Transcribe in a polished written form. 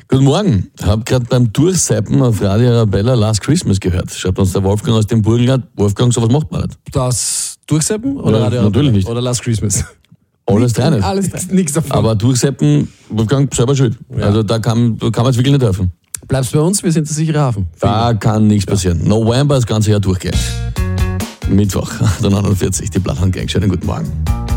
Guten Morgen. Hab gerade beim Durchseppen auf Radio Arabella Last Christmas gehört. Schreibt uns der Wolfgang aus dem Burgenland. Wolfgang, sowas macht man nicht. Das Durchseppen oder Ja, Radio natürlich nicht. Oder Last Christmas? Alles drei nicht. Alles, nichts davon. Aber Durchseppen, Wolfgang, selber schuld. Ja. Also da kann man jetzt wirklich nicht helfen. Bleibst bei uns, wir sind der sichere Hafen. Da kann nichts passieren. November das ganze Jahr durchgehend. Mittwoch, der 49, die Blatthandgang. Schönen guten Morgen.